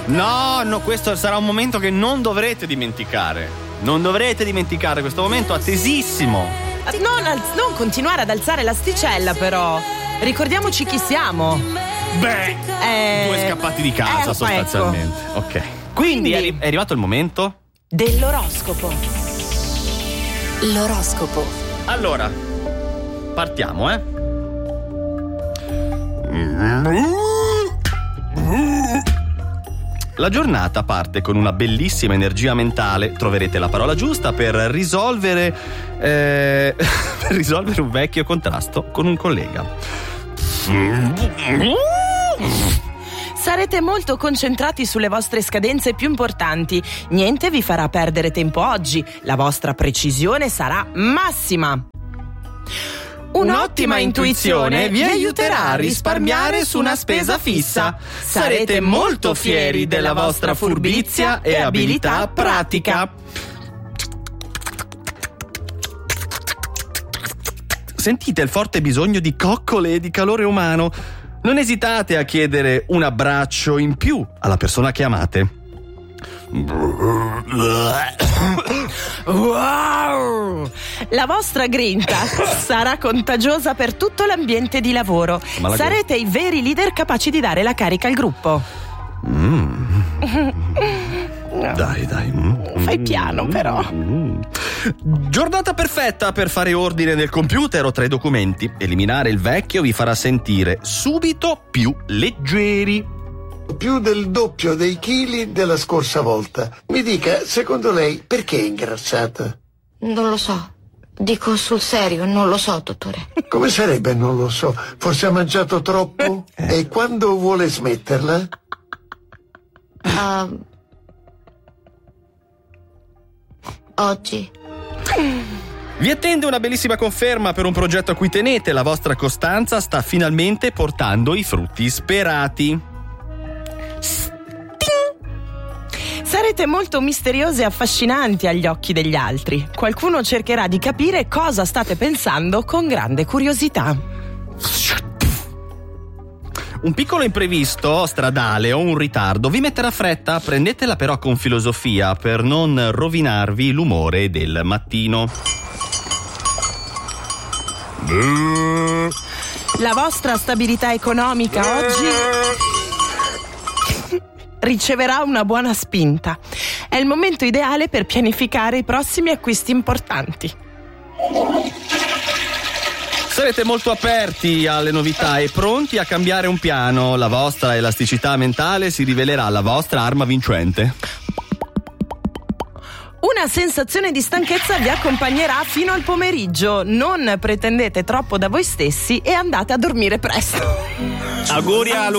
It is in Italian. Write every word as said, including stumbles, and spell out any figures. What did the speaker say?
No, no, questo sarà un momento che non dovrete dimenticare. Non dovrete dimenticare questo momento attesissimo. Non, alz- non continuare ad alzare l'asticella, però. Ricordiamoci chi siamo. Beh, Eh, due scappati di casa, ecco, sostanzialmente. Ok. Quindi, Quindi- è arri- è arrivato il momento. Dell'oroscopo. L'oroscopo. Allora, partiamo, eh. La giornata parte con una bellissima energia mentale. Troverete la parola giusta per risolvere eh, per risolvere un vecchio contrasto con un collega. Sarete molto concentrati sulle vostre scadenze più importanti. Niente vi farà perdere tempo oggi. La vostra precisione sarà massima. Un'ottima intuizione vi aiuterà a risparmiare su una spesa fissa. Sarete molto fieri della vostra furbizia e abilità pratica. Sentite il forte bisogno di coccole e di calore umano. Non esitate a chiedere un abbraccio in più alla persona che amate. Wow! La vostra grinta sarà contagiosa per tutto l'ambiente di lavoro. Ma la Sarete i veri leader capaci di dare la carica al gruppo. Mm. Dai, dai. Mm. Fai piano, però. Mm. Giornata perfetta per fare ordine nel computer o tra i documenti. Eliminare il vecchio vi farà sentire subito più leggeri. Più del doppio dei chili della scorsa volta. Mi dica, secondo lei, perché è ingrassata? Non lo so. Dico sul serio, non lo so, dottore. Come sarebbe, non lo so. Forse ha mangiato troppo? E quando vuole smetterla? Uh, oggi. Vi attende una bellissima conferma per un progetto a cui tenete. La vostra costanza sta finalmente portando i frutti sperati. Sarete molto misteriosi e affascinanti agli occhi degli altri. Qualcuno cercherà di capire cosa state pensando con grande curiosità. Un piccolo imprevisto stradale o un ritardo vi metterà fretta. Prendetela però con filosofia per non rovinarvi l'umore del mattino. La vostra stabilità economica oggi riceverà una buona spinta. È il momento ideale per pianificare i prossimi acquisti importanti. Sarete molto aperti alle novità e pronti a cambiare un piano. La vostra elasticità mentale si rivelerà la vostra arma vincente. Una sensazione di stanchezza vi accompagnerà fino al pomeriggio. Non pretendete troppo da voi stessi e andate a dormire presto. Auguri a